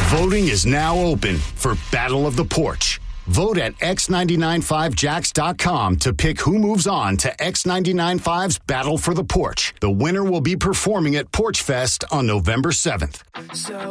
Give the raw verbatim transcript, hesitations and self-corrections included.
Voting is now open for Battle of the Porch. Vote at x nine nine five jacks dot com to pick who moves on to X ninety-nine point five's Battle for the Porch. The winner will be performing at Porch Fest on November seventh. So